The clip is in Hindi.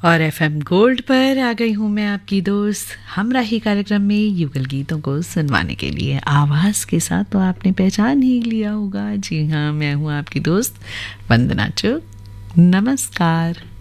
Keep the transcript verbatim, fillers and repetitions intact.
और एफएम गोल्ड पर आ गई हूँ मैं, आपकी दोस्त हमराही कार्यक्रम में युगल गीतों को सुनवाने के लिए। आवाज़ के साथ तो आपने पहचान ही लिया होगा, जी हाँ, मैं हूँ आपकी दोस्त वंदना चुग। नमस्कार।